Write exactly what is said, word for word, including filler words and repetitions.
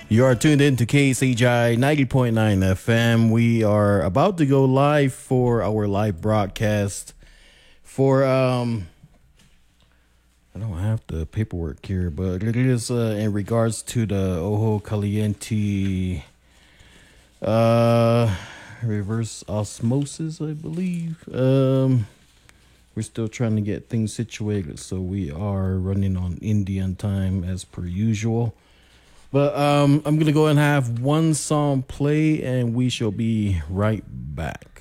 You are tuned in to K C H I ninety point nine F M. We are about to go live for our live broadcast for, um, I don't have the paperwork here, but it is uh, in regards to the Ojo Caliente uh, reverse osmosis, I believe. Um, we're still trying to get things situated, so we are running on Indian time as per usual. But um, I'm going to go and have one song play, and we shall be right back.